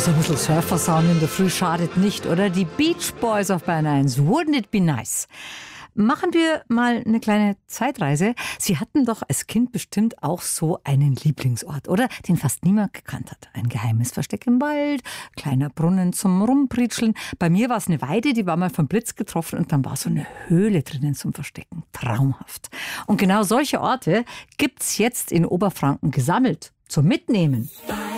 So ein bisschen Surfer-Sound in der Früh schadet nicht, oder? Die Beach Boys auf Bayern 1. Wouldn't it be nice? Machen wir mal eine kleine Zeitreise. Sie hatten doch als Kind bestimmt auch so einen Lieblingsort, oder? Den fast niemand gekannt hat. Ein geheimes Versteck im Wald, kleiner Brunnen zum Rumpritscheln. Bei mir war es eine Weide, die war mal vom Blitz getroffen und dann war so eine Höhle drinnen zum Verstecken. Traumhaft. Und genau solche Orte gibt's jetzt in Oberfranken gesammelt. Zum Mitnehmen.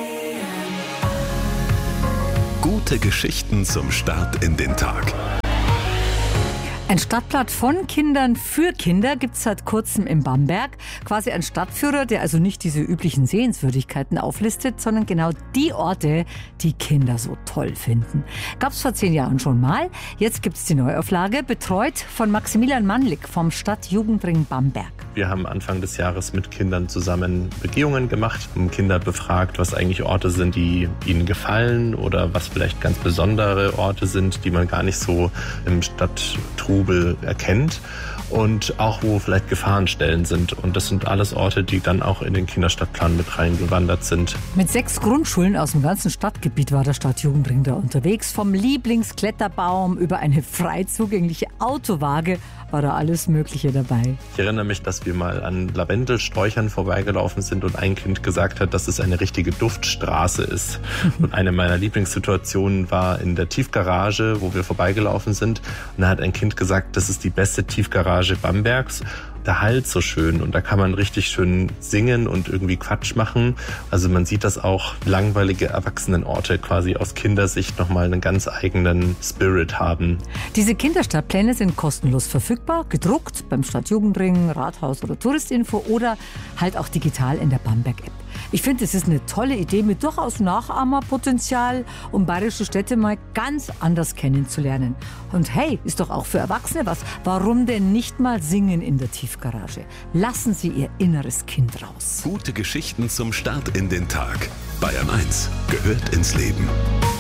Gute Geschichten zum Start in den Tag. Ein Stadtblatt von Kindern für Kinder gibt es seit kurzem in Bamberg. Quasi ein Stadtführer, der also nicht diese üblichen Sehenswürdigkeiten auflistet, sondern genau die Orte, die Kinder so toll finden. Gab es vor 10 Jahren schon mal. Jetzt gibt es die Neuauflage, betreut von Maximilian Mannlich vom Stadtjugendring Bamberg. Wir haben Anfang des Jahres mit Kindern zusammen Begehungen gemacht, haben Kinder befragt, was eigentlich Orte sind, die ihnen gefallen oder was vielleicht ganz besondere Orte sind, die man gar nicht so im Stadttrubel erkennt und auch wo vielleicht Gefahrenstellen sind. Und das sind alles Orte, die dann auch in den Kinderstadtplan mit reingewandert sind. Mit 6 Grundschulen aus dem ganzen Stadtgebiet war der Stadtjugendring da unterwegs. Vom Lieblingskletterbaum über eine frei zugängliche Autowaage war da alles Mögliche dabei. Ich erinnere mich, dass wir mal an Lavendelsträuchern vorbeigelaufen sind und ein Kind gesagt hat, dass es eine richtige Duftstraße ist. Und eine meiner Lieblingssituationen war in der Tiefgarage, wo wir vorbeigelaufen sind. Und da hat ein Kind gesagt, das ist die beste Tiefgarage Bambergs. Der Halt so schön und da kann man richtig schön singen und irgendwie Quatsch machen. Also man sieht, dass auch langweilige Erwachsenenorte quasi aus Kindersicht nochmal einen ganz eigenen Spirit haben. Diese Kinderstadtpläne sind kostenlos verfügbar, gedruckt beim Stadtjugendring, Rathaus oder Touristinfo oder halt auch digital in der Bamberg-App. Ich finde, es ist eine tolle Idee mit durchaus Nachahmerpotenzial, um bayerische Städte mal ganz anders kennenzulernen. Und hey, ist doch auch für Erwachsene was. Warum denn nicht mal singen in der Tiefgarage? Lassen Sie Ihr inneres Kind raus. Gute Geschichten zum Start in den Tag. Bayern 1 gehört ins Leben.